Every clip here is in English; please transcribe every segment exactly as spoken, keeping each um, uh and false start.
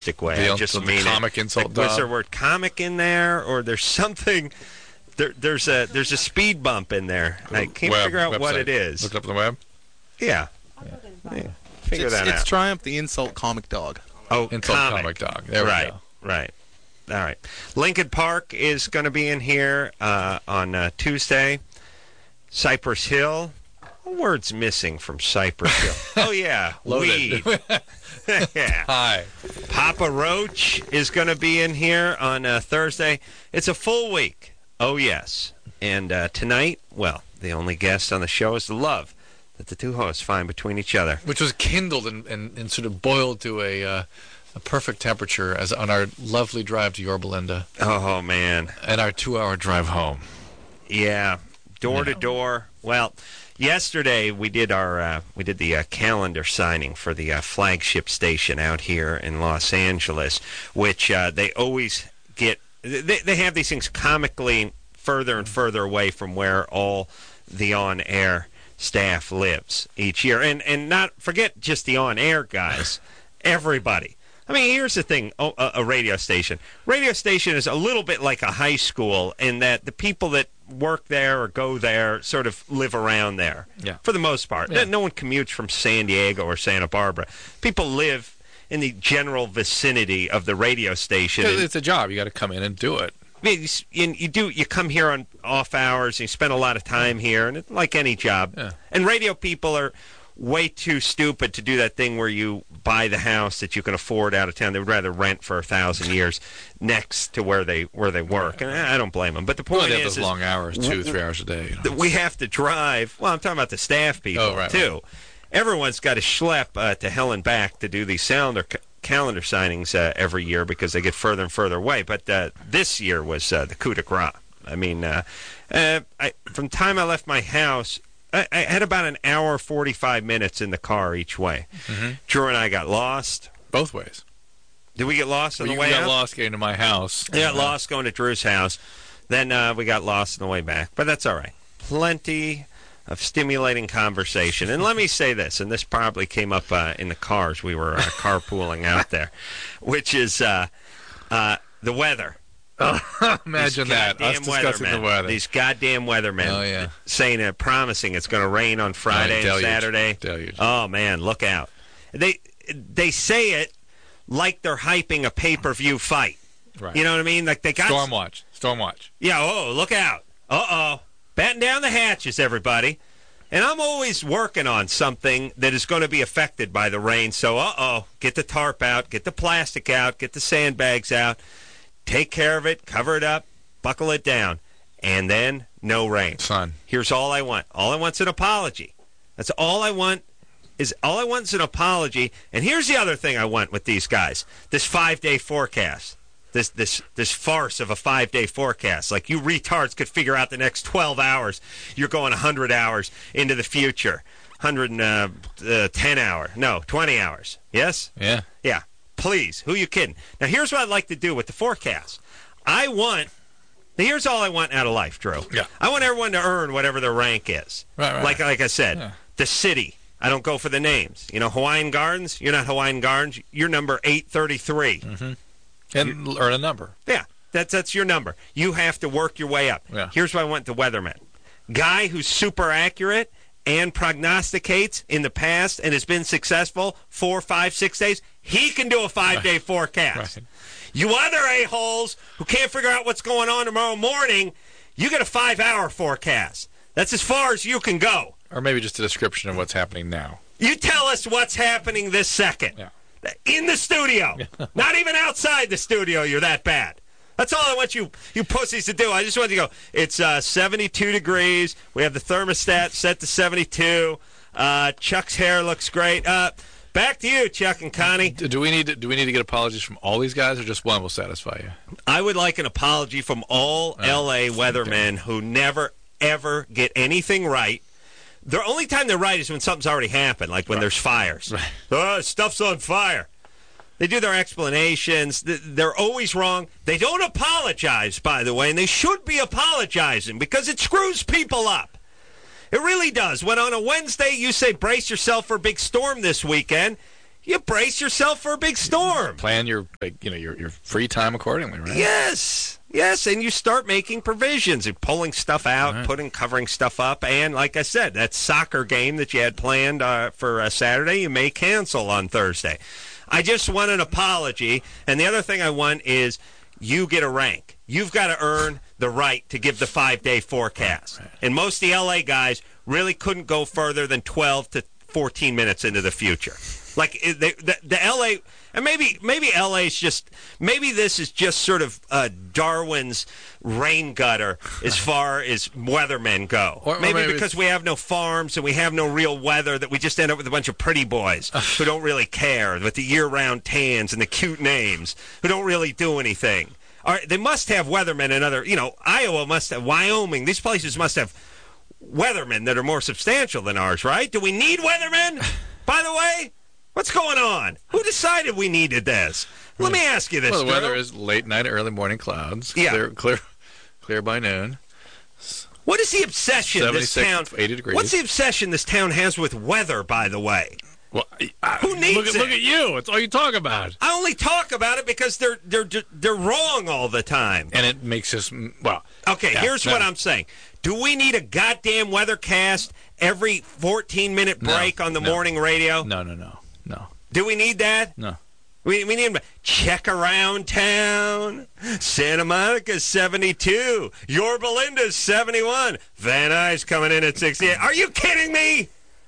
way. The, I just the mean comic it. insult. Like, was there a word comic in there, or there's something? There, there's a there's a speed bump in there. I can't web, figure out website. what it is. Look it up on the web. Yeah. yeah. Figure it's, that it's out. Triumph, the insult comic dog. Oh, insult comic, comic dog. There right, we go. Right. All right. Lincoln Park is going to be in here uh, on uh, Tuesday. Cypress Hill. What word's missing from Cypress Hill? Oh, yeah. Loaded. Weed. yeah. Hi. Papa Roach is going to be in here on uh, Thursday. It's a full week. Oh, yes. And uh, tonight, well, the only guest on the show is the love that the two hosts find between each other. Which was kindled and, and, and sort of boiled to a uh, a perfect temperature as on our lovely drive to Yorba Linda. Oh, man. And our two-hour drive home. Yeah. Door yeah. to door. Well, yesterday we did our uh, we did the uh, calendar signing for the uh, flagship station out here in Los Angeles, which uh, they always get. They, they have these things comically further and further away from where all the on-air staff lives each year, and and not forget just the on-air guys, everybody. I mean, here's the thing: oh, a, a radio station. Radio station is a little bit like a high school in that the people that work there or go there sort of live around there. Yeah. For the most part. Yeah. No one commutes from San Diego or Santa Barbara. People live in the general vicinity of the radio station. It's a job. You got to come in and do it. I mean, you, you do. You come here on off hours. And you spend a lot of time here, and it's like any job. Yeah. And radio people are way too stupid to do that thing where you buy the house that you can afford out of town. They would rather rent for a thousand years next to where they where they work, and I don't blame them. But the point well, they have is, those long hours, two, three hours a day. You know. We have to drive. Well, I'm talking about the staff people oh, right, too. Right. Everyone's got to schlep uh, to hell and back to do these calendar calendar signings uh, every year because they get further and further away. But uh, this year was uh, the coup de grace. I mean, uh, uh, I, from the time I left my house, I, I had about an hour, forty-five minutes in the car each way. Mm-hmm. Drew and I got lost. Both ways. Did we get lost on well, the way out? We got out? lost getting to my house. We got lost going to Drew's house. Then uh, we got lost on the way back. But that's all right. Plenty of stimulating conversation. And let me say this, and this probably came up uh, in the cars. We were uh, carpooling out there, which is uh, uh, the weather. Imagine that. Us discussing weathermen, the weather. These goddamn weathermen oh, yeah. saying, uh, promising it's going to rain on Friday oh, and Saturday. Deluge. Oh, man, look out. They they say it like they're hyping a pay-per-view fight. Right. You know what I mean? Like they got Storm watch. Storm watch. Yeah, oh, look out. Uh-oh. Batten down the hatches, everybody. And I'm always working on something that is going to be affected by the rain. So, uh-oh, get the tarp out, get the plastic out, get the sandbags out. Take care of it, cover it up, buckle it down, and then no rain. Son. Here's all I want. All I want is an apology. That's all I want is all I want is an apology. And here's the other thing I want with these guys. This five-day forecast. This this this farce of a five-day forecast. Like you retards could figure out the next twelve hours. You're going one hundred hours into the future. one hundred ten hour. No, twenty hours. Yes? Yeah. Yeah. Please, who you kidding? Now, here's what I'd like to do with the forecast. I want, now here's all I want out of life, Drew. Yeah. I want everyone to earn whatever their rank is. Right, right. Like, like I said, yeah. the city. I don't go for the names. You know, Hawaiian Gardens, you're not Hawaiian Gardens. You're number eight thirty-three. Mm-hmm. And you, earn a number. Yeah, that's, that's your number. You have to work your way up. Yeah. Here's what I want the weatherman. Guy who's super accurate and prognosticates in the past and has been successful four, five, six days, he can do a five-day right. forecast. Right. You other a-holes who can't figure out what's going on tomorrow morning, you get a five-hour forecast. That's as far as you can go. Or maybe just a description of what's happening now. You tell us what's happening this second. Yeah. In the studio. Not even outside the studio, you're that bad. That's all I want you you pussies to do. I just want you to go, it's uh, seventy-two degrees. We have the thermostat set to seventy-two. Uh, Chuck's hair looks great. Uh, back to you, Chuck and Connie. Do we need to, do we need to get apologies from all these guys, or just one will satisfy you? I would like an apology from all oh, L A weathermen who never, ever get anything right. The only time they're right is when something's already happened, like when right. there's fires. Right. Oh, stuff's on fire. They do their explanations. They're always wrong. They don't apologize, by the way, and they should be apologizing because it screws people up. It really does. When on a Wednesday you say, brace yourself for a big storm this weekend, you brace yourself for a big storm. Plan your, you know, your your free time accordingly, right? Yes, yes, and you start making provisions and pulling stuff out, Right. putting, covering stuff up, and like I said, that soccer game that you had planned uh, for uh, Saturday, you may cancel on Thursday. I just want an apology, and the other thing I want is you get a rank. You've got to earn the right to give the five-day forecast, Right, right. and most of the L A guys really couldn't go further than twelve to fourteen minutes into the future. Like it- they, the, the L A, and maybe maybe L A's just maybe this is just sort of uh, Darwin's rain gutter as far as weathermen go. Or- or maybe, maybe because it's- we have no farms and we have no real weather that we just end up with a bunch of pretty boys who don't really care, with the year-round tans and the cute names who don't really do anything. All right, they must have weathermen in other, you know, Iowa must have, Wyoming. These places must have weathermen that are more substantial than ours, right? Do we need weathermen? By the way, what's going on? Who decided we needed this? Let me ask you this. Well, the Drew. weather is late night, early morning clouds. Yeah. Clear, clear, clear by noon. What is the obsession this seventy-six, town? eighty degrees. What's the obsession this town has with weather? By the way, Well, I, Who needs look, at- it? Look at you. It's all you talk about. I only talk about it because they're they're they're wrong all the time. And it makes us, well. Okay, yeah, here's no. what I'm saying. Do we need a goddamn weathercast every fourteen minute No, break on the no. morning radio? No, no, no, no, Do we need that? no. We, we need to check around town. Santa Monica's seventy-two. Yorba Linda's seventy-one. Van Nuys coming in at sixty-eight. Are you kidding me?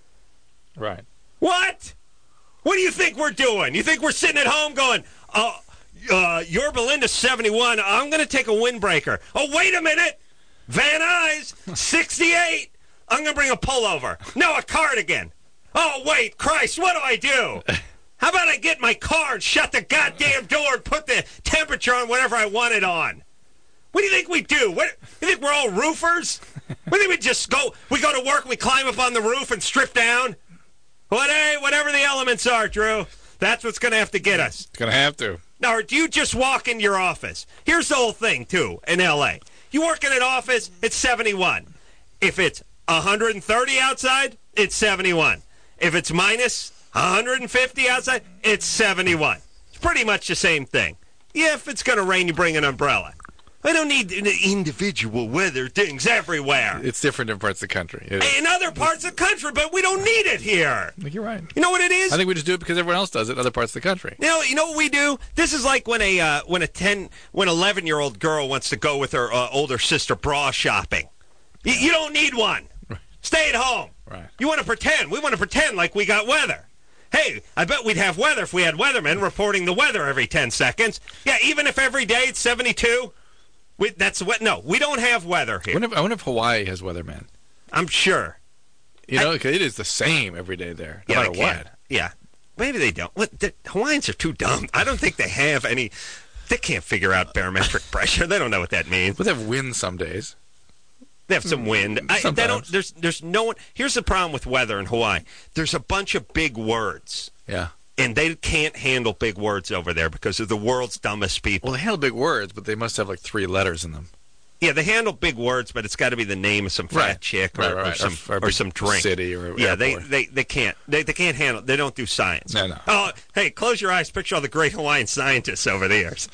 Right. What? What do you think we're doing? You think we're sitting at home going, oh, uh, Yorba Linda's seventy-one. I'm going to take a windbreaker. Oh, wait a minute. Van Nuys, sixty-eight. I'm going to bring a pullover. No, a cardigan. Oh, wait, Christ, what do I do? How about I get my car and shut the goddamn door and put the temperature on whatever I want it on? What do you think we do? What, you think we're all roofers? What do you think we just go, we go to work, we climb up on the roof and strip down? What, hey, whatever the elements are, Drew, that's what's going to have to get us. It's going to have to. Now, do you just walk into your office? Here's the whole thing, too, in L A. You work in an office, it's seventy-one. If it's one hundred thirty outside, it's seventy-one. If it's minus one hundred fifty outside, it's seventy-one. It's pretty much the same thing. Yeah, if it's going to rain, you bring an umbrella. I don't need individual weather things everywhere. It's different in parts of the country. It is. In other parts of the country, but we don't need it here. I think you're right. You know what it is? I think we just do it because everyone else does it in other parts of the country. You know, you know what we do? This is like when a uh, when a ten, when eleven year old girl wants to go with her uh, older sister bra shopping. Y- you don't need one. Stay at home. Right. You want to pretend? We want to pretend like we got weather. Hey, I bet we'd have weather if we had weathermen reporting the weather every ten seconds. Yeah, even if every day it's seventy-two. We, that's what. No, we don't have weather I here. wonder, if, I wonder if Hawaii has weathermen. I'm sure. You know, 'cause it is the same every day there, no yeah, matter they what. can. Yeah, maybe they don't. What, the Hawaiians are too dumb. I don't think they have any. They can't figure out barometric pressure. They don't know what that means. But they have wind some days. They have some wind. I, they don't. Sometimes. There's there's no one. Here's the problem with weather in Hawaii. There's a bunch of big words, Yeah. and they can't handle big words over there because they're the world's dumbest people. Well, they handle big words, but they must have like three letters in them. Yeah, they handle big words, but it's got to be the name of some fat Right. chick or, Right, right, or right. some Or- or or, big some drink city or yeah. They, airport. they they can't they, they can't handle. They don't do science. No, no. Oh, hey, close your eyes. Picture all the great Hawaiian scientists over the years.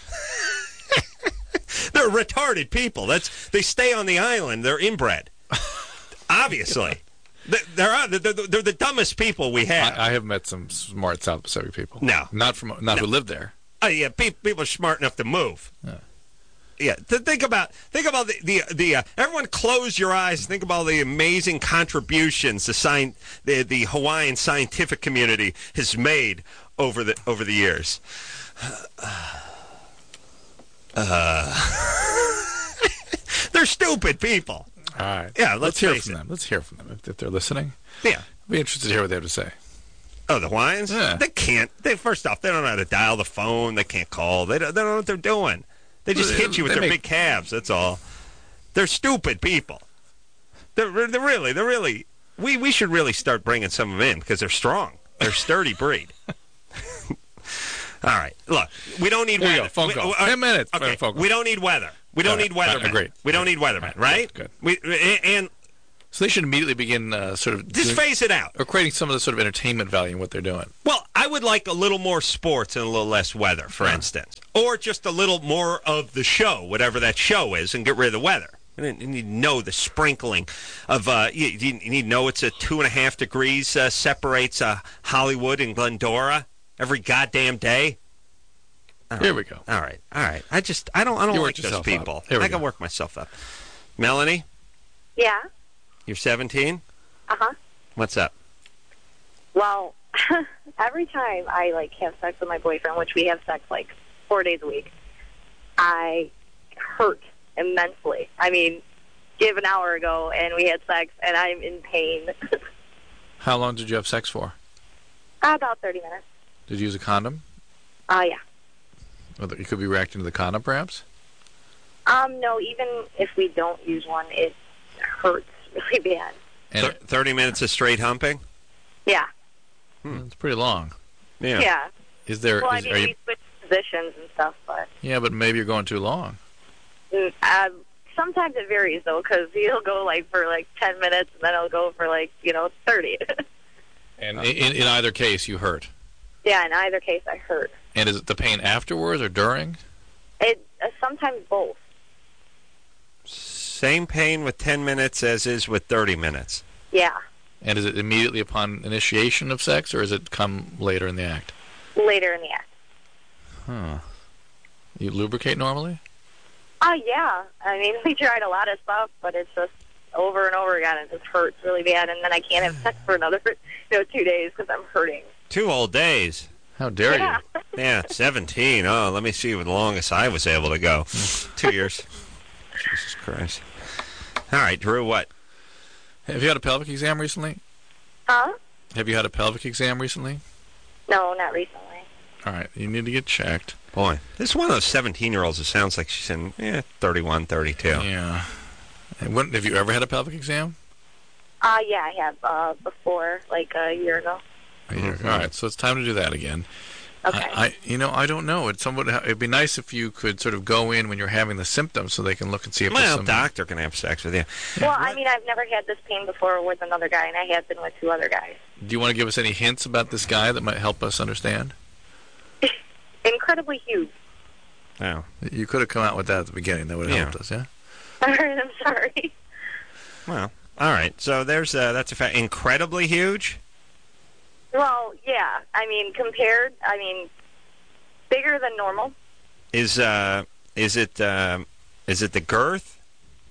They're retarded people. That's they stay on the island. They're inbred. Obviously, They- they're, they're they're the dumbest people we have. I, I have met some smart South Pacific people. No. Not from not who live there. Oh yeah, pe- people are smart enough to move. Yeah. Yeah, th- think about think about the the, the uh, everyone close your eyes. Think about the amazing contributions the sci- the the Hawaiian scientific community has made over the over the years. Uh, they're stupid people. All right. Yeah, let's hear face from it. them. Let's hear from them if, if they're listening. Yeah. I'd be interested to hear what they have to say. Oh, the Hawaiians? Yeah. They can't. They first off, they don't know how to dial the phone. They can't call. They don't, they don't know what they're doing. They just They- hit you with they their make- big cabs. That's all. They're stupid people. They're, they're really, they're really. We we should really start bringing some of them in because they're strong. They're sturdy breed. All right. Look, we don't need There you weather. go. Phone We- call. uh, Ten minutes. Okay. Phone call. We don't need weather. We don't All right. need weathermen. Agreed. We don't need weathermen. Right. Right? Good. We and So they should immediately begin uh, sort of Just doing, phase it out. or creating some of the sort of entertainment value in what they're doing. Well, I would like a little more sports and a little less weather, for Yeah. instance. Or just a little more of the show, whatever that show is, and get rid of the weather. You need to know the sprinkling of, uh, you, you need to know it's a two and a half degrees uh, separates uh, Hollywood and Glendora every goddamn day. All Here right. we go. All right, all right. I just, I don't, I don't You like worked those yourself people. up. Here we I can go. work myself up. Melanie, Yeah. you're seventeen? Uh-huh. What's up? Well, every time I, like, have sex with my boyfriend, which we have sex, like, four days a week, I hurt immensely. I mean, give an hour ago, and we had sex, and I'm in pain. How long did you have sex for? About thirty minutes. Did you use a condom? Uh, yeah. Well, you could be reacting to the condom, perhaps? Um, no, even if we don't use one, it hurts really bad. And Thir- thirty minutes of straight humping? Yeah. Hmm. It's pretty long. Yeah. Yeah. Is there? Well, I is- mean, are you, we switch positions and stuff, but yeah, but maybe you're going too long. mm, uh, sometimes it varies, though, because he'll go, like, for, like, ten minutes, and then I'll go for, like, you know, thirty. And in, in either case, you hurt. Yeah, in either case, I hurt. And is it the pain afterwards or during? It uh, sometimes both. Same pain with ten minutes as is with thirty minutes. Yeah, And is it immediately upon initiation of sex, or is it come later in the act? later in the act. Huh. You lubricate normally? Oh, yeah. I mean, we tried a lot of stuff, but it's just over and over again. It just hurts really bad, and then I can't have sex for another, you know, two days because I'm hurting. Two whole days. How dare Yeah. you? Yeah, seventeen. Oh, let me see what the longest I was able to go. Two years. Jesus Christ. All right, Drew, what? Have you had a pelvic exam recently? Huh? Have you had a pelvic exam recently? No, not recently. All right, you need to get checked. Boy, this is one of those seventeen-year-olds that sounds like she's in eh, thirty-one, thirty-two. Yeah. And when, have you ever had a pelvic exam? Uh, yeah, I have uh, before, like a year ago. Mm-hmm. All right, so it's time to do that again. Okay. I, I, you know, I don't know. It's somewhat. It'd be nice if you could sort of go in when you're having the symptoms, so they can look and see if there's Well, some. doctor can have sex with you. Well, I mean, I've never had this pain before with another guy, and I have been with two other guys. Do you want to give us any hints about this guy that might help us understand? Incredibly huge. Oh. You could have come out with that at the beginning. That would have Yeah. helped us, yeah? All right, I'm sorry. Well, all right. So there's uh, that's a fact. Incredibly huge. Well, yeah. I mean, compared, I mean, bigger than normal. Is uh is it um is it the girth?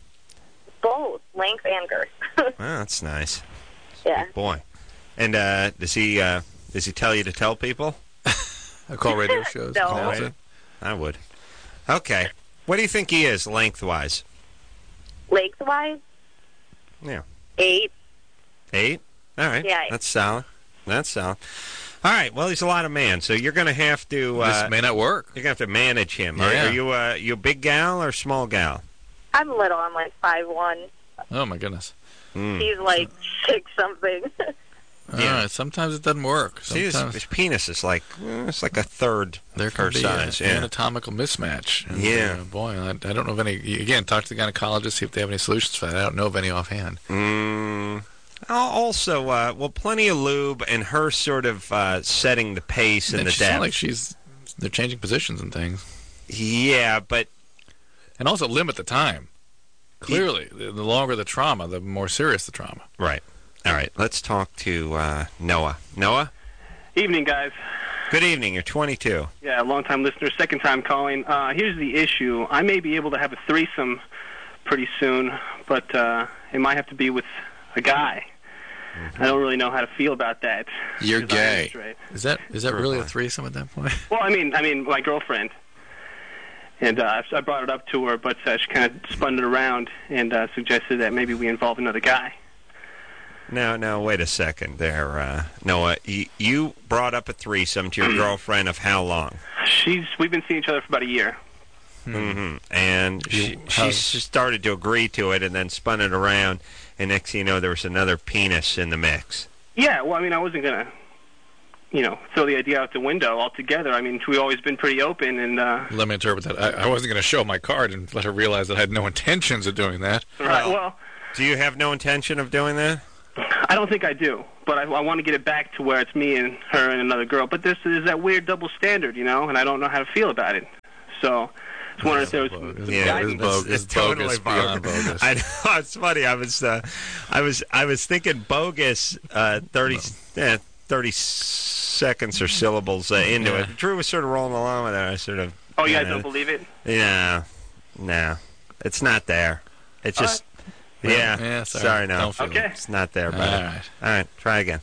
Both length and girth. Oh, that's nice. Yeah. Big boy. And uh, does he uh, does he tell you to tell people? I call radio shows. No. announce it. I would. Okay. What do you think he is lengthwise? Lengthwise, Yeah. eight. Eight? All right. Yeah. That's solid. That's solid. All right. Well, he's a lot of man, so you're going to have to uh, This may not work. you're going to have to manage him. Are, Yeah. are you uh, you a big gal or small gal? I'm little. I'm like five one. Oh, my goodness. Mm. He's like six something. All Yeah. right, sometimes it doesn't work. See, his, Sometimes his penis is like eh, it's like a third there her can be size. an Yeah. anatomical mismatch. And, Yeah. uh, boy, I, I don't know of any. Again, talk to the gynecologist, see if they have any solutions for that. I don't know of any offhand. Mm. Al- Also, uh, well, plenty of lube and her sort of uh, setting the pace and And the she sounds depth. like she's. They're changing positions and things. Yeah, but And also limit the time. Clearly, the, the longer the trauma, the more serious the trauma. right. All right. Let's talk to uh, Noah. Noah. Evening, guys. Good evening. You're twenty-two. Yeah, long-time listener, second time calling. Uh, here's the issue. I may be able to have a threesome pretty soon, but uh, it might have to be with a guy. I don't really know how to feel about that. You're because I am gay. straight. Is that is that Sure, really a fine. threesome at that point? Well, I mean, I mean, my girlfriend. And uh, I brought it up to her, but uh, she kind of spun it around and uh, suggested that maybe we involve another guy. Now, now, wait a second there, uh, Noah. You, you brought up a threesome to your girlfriend of how long? She's we've been seeing each other for about a year. Mm-hmm. And You- she, how- she started to agree to it and then spun it around, and next thing you know, there was another penis in the mix. Yeah, well, I mean, I wasn't gonna, you know, throw the idea out the window altogether. I mean, we've always been pretty open, and uh, Let me interpret that. I, I wasn't going to show my card and let her realize that I had no intentions of doing that. right. Well, Do you have no intention of doing that? I don't think I do, but I, I want to get it back to where it's me and her and another girl. But this is that weird double standard, you know, and I don't know how to feel about it. So I was wondering if there was some, some Yeah, guidance. it's, bogus. It's It's totally bogus, bogus. beyond bogus. I know, it's funny. I was, uh, I was, I was thinking bogus. Uh, thirty, eh, thirty seconds or syllables uh, into Yeah. it. Drew was sort of rolling along with it. I sort of. Oh, you guys uh, don't believe it? No, no, it's not there. It's All just. Yeah. Yeah, sorry. sorry, no. Don't feel Okay. it. It's not there, All buddy. right. All right, try again.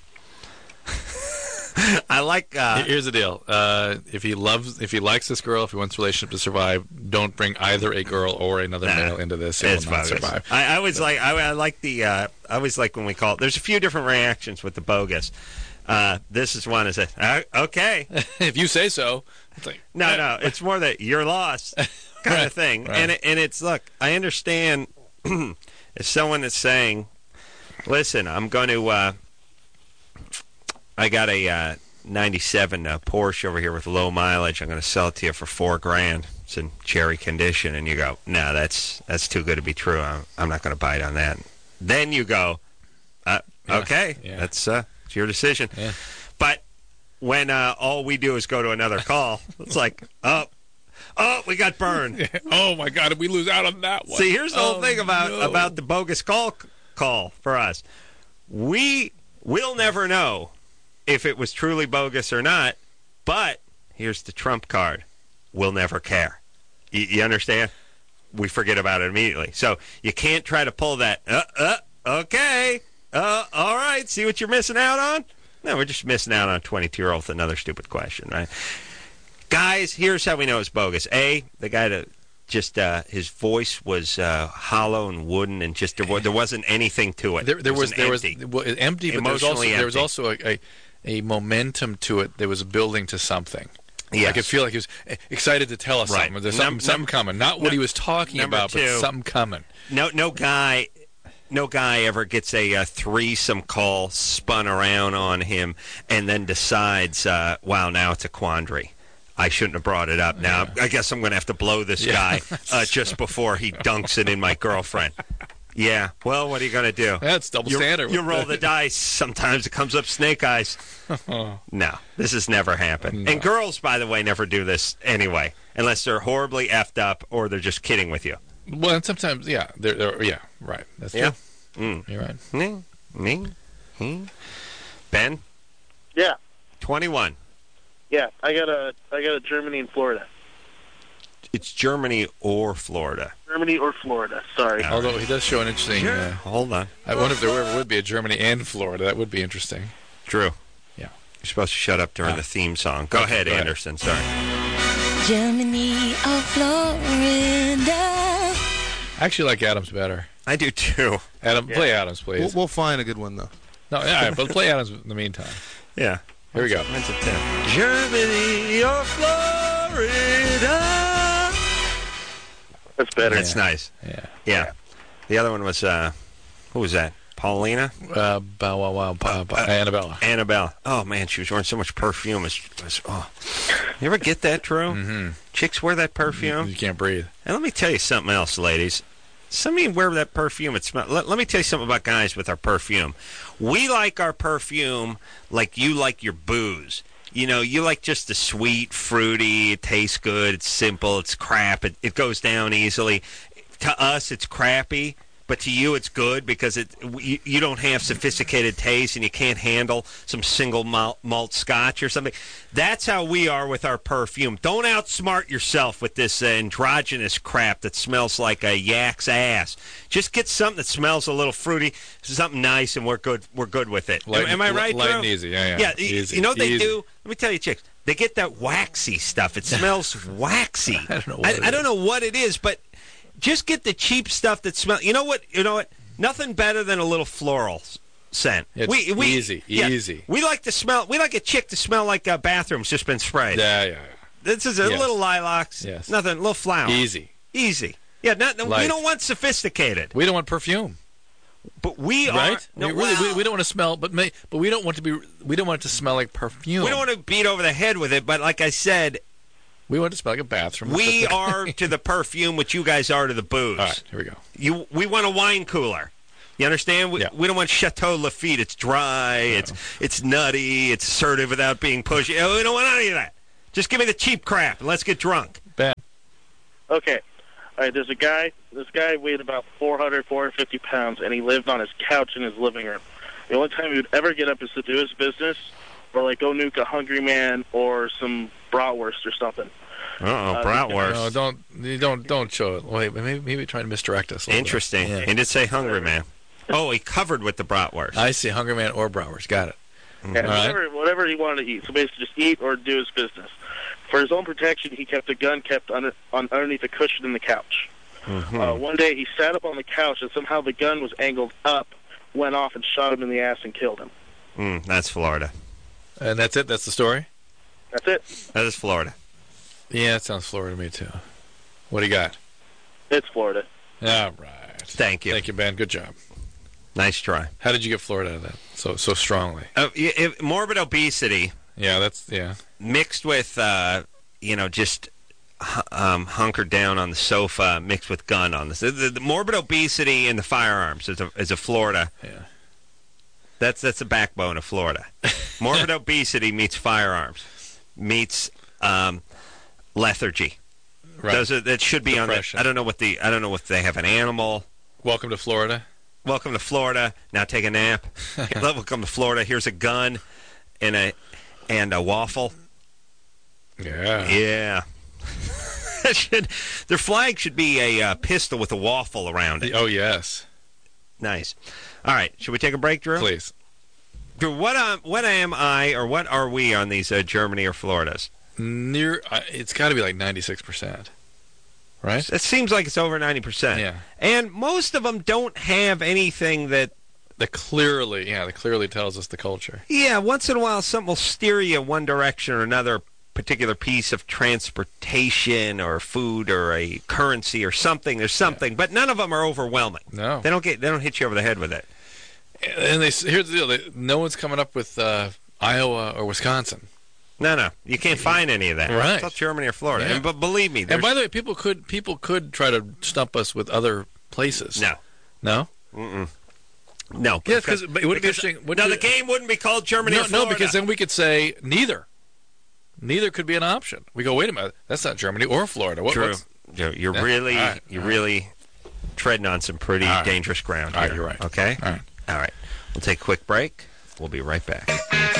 I like. Uh, Here's the deal. Uh, if he loves, if he likes this girl, if he wants the relationship to survive, don't bring either a girl or another Nah, male into this. It it's will not bogus. survive. I, I always like. I, I like the. Uh, I always like when we call it. There's a few different reactions with the bogus. Uh, this is one. Is it uh, okay? If you say so. It's like, No, no. It's more that you're lost kind Right, of thing. right. And it, and it's look. I understand if someone is saying, "Listen, I'm going to. Uh, I got a uh, ninety-seven uh, Porsche over here with low mileage. I'm going to sell it to you for four grand. It's in cherry condition." And you go, "No, that's that's too good to be true. I'm, I'm not going to bite on that." Then you go, uh, Yeah, "Okay, yeah. that's uh, it's your decision." Yeah. But when uh, all we do is go to another call, it's like, "Oh, oh, we got burned." oh my God! Did we lose out on that one? See, here's the whole Oh, thing about no. about the bogus call call for us. We will never know if it was truly bogus or not. But here's the trump card: we'll never care. You, you understand? We forget about it immediately. So you can't try to pull that. Uh, uh, okay. Uh, all right. See what you're missing out on? No, we're just missing out on a twenty-two-year-old with another stupid question, right? Guys, here's how we know it's bogus. A, the guy that just uh, his voice was uh, hollow and wooden, and just there, wa- there wasn't anything to it. There, there It was an there was empty. well, it- empty, but there was also Emotionally there was empty. also a, a a momentum to it. There was building to something. Yes. I could feel like he was excited to tell us Right. something. There's Num- something, something num- coming. Not what num- he was talking number about, two. but something coming. No, no guy, no guy ever gets a, uh threesome call spun around on him and then decides, uh, "Wow, now it's a quandary. I shouldn't have brought it up. Now I guess I'm going to have to blow this Yeah. guy uh, just before he dunks it in my girlfriend." Yeah. Well, what are you going to do? That's double You, standard. you roll the dice. Sometimes it comes up snake eyes. No, this has never happened. No. And girls, by the way, never do this anyway, unless they're horribly effed up or they're just kidding with you. Well, and sometimes, yeah, they're, they're, yeah, right. That's Yeah. true. Mm. You're right. Me, me, me. Ben, Yeah, twenty-one. yeah. I got a I got a Germany and Florida. It's Germany or Florida. Germany or Florida. Sorry. Yeah. Although he does show an interesting. Uh, Hold on. I wonder if there ever would be a Germany and Florida. That would be interesting. Drew. Yeah. You're supposed to shut up during Ah. the theme song. Go Okay, ahead, go ahead. Anderson. Sorry. Germany or Florida. I actually like Adams better. I do too. Adam, play Adams, please. We'll, we'll find a good one though. no, yeah, but play Adams in the meantime. Yeah. Here we go. When's it ten? Germany or Florida. That's better. That's nice. Yeah. Yeah. The other one was, uh, who was that? Paulina? Uh, bow wow wow. Bow, bow, Annabella. Annabelle. Oh, man, she was wearing so much perfume. It was, it was- oh. You ever get that, Drew? Mm-hmm. Chicks wear that perfume. You can't breathe. And let me tell you something else, ladies. Some of you wear that perfume. It smell. Let, let me tell you something about guys with our perfume. We like our perfume like you like your booze. You know, you like just the sweet, fruity, it tastes good, it's simple, it's crap, it, it goes down easily. To us, it's crappy, but to you, it's good because it you, you don't have sophisticated taste and you can't handle some single malt, malt scotch or something. That's how we are with our perfume. Don't outsmart yourself with this uh, androgynous crap that smells like a yak's ass. Just get something that smells a little fruity, something nice, and we're good. We're good with it. Light, am, am I right, Light Drew? and easy. Yeah, yeah. Yeah, y- Easy, you know what they easy. do? Let me tell you, chicks. They get that waxy stuff. It smells waxy. I don't know what I, it I don't is. know what it is, but just get the cheap stuff that smells. You know what? You know what? Nothing better than a little floral s- scent. It's easy, yeah, easy. We like to smell. We like a chick to smell like a bathroom's just been sprayed. Yeah, yeah, yeah. This is a Yes. little lilacs. Yes. Nothing. A little flower. Easy. Easy. Yeah. Not, we Light. don't want sophisticated, We don't want perfume, but we are. right? No, we, really, we, well, we don't want to smell, but may, but we don't want to be. We don't want it to smell like perfume. we don't want to beat over the head with it. But like I said, We want it to smell like a bathroom. we All are to the perfume what you guys are to the booze. right, here we go. You, we want a wine cooler. You understand? We, Yeah. we don't want Chateau Lafite. It's dry. It's it's nutty. It's assertive without being pushy. We don't want any of that. Just give me the cheap crap and let's get drunk. Ben. Okay. All right, there's a guy. This guy weighed about four hundred, four hundred fifty pounds, and he lived on his couch in his living room. The only time he would ever get up is to do his business or, like, go nuke a Hungry Man or some bratwurst or something. Uh-oh, Uh, bratwurst. No, don't you don't don't show it. Wait, maybe maybe trying to misdirect us. A little bit. Interesting. Yeah. He did say Hungry Man. Oh, he covered with the bratwurst. I see. Hungry Man or bratwurst. Got it. Yeah, All right. whatever, whatever he wanted to eat. So basically just eat or do his business. For his own protection, he kept a gun kept under, on, underneath a cushion in the couch. Mhm. Uh, one day he sat up on the couch, and somehow the gun was angled up, went off, and shot him in the ass and killed him. Mm, that's Florida. And that's it. That's the story. That's it. That is Florida. Yeah, it sounds Florida to me too. What do you got? It's Florida. All right. Thank you. Thank you, Ben. Good job. Nice try. How did you get Florida out of that so so strongly? Uh, y- if morbid obesity Yeah, that's yeah. mixed with, uh, you know, just hu- um, hunkered down on the sofa, mixed with gun on the, the, the morbid obesity and the firearms is a, is a Florida. Yeah. That's that's the backbone of Florida. Morbid obesity meets firearms, meets um, lethargy. Right. Those are, that should be Depression. on the. I don't know what the. I don't know if they have an animal. Welcome to Florida. Welcome to Florida. Now take a nap. Welcome to Florida. Here's a gun and a and a waffle. Yeah. Yeah. That should, their flag should be a uh, pistol with a waffle around it. Oh yes. Nice. All right. Should we take a break, Drew? Please. Drew, what um, what am I or what are we on these uh, Germany or Floridas? Near. Uh, it's got to be like ninety-six percent. Right. It seems like it's over ninety percent. Yeah. And most of them don't have anything that. That clearly, yeah, that clearly tells us the culture. Yeah. Once in a while, something will steer you one direction or another. Particular piece of transportation or food or a currency or something. There's something, yeah. But none of them are overwhelming. No, they don't get. They don't hit you over the head with it. And they here's the deal: they, no one's coming up with uh, Iowa or Wisconsin. No, no, you can't find any of that. Right? It's all Germany or Florida. Yeah. And, but believe me, and by the way, people could people could try to stump us with other places. No, no, Mm-mm. no. Yeah, because it would be interesting. No, the game wouldn't be called Germany no, or Florida. No, because then we could say neither. Neither could be an option. We go, wait a minute, that's not Germany or Florida. What, True. what's... You're, you're yeah. really, right. you're right. really treading on some pretty right. dangerous ground All here. right, you're right. Okay. All right. All right. We'll take a quick break. We'll be right back.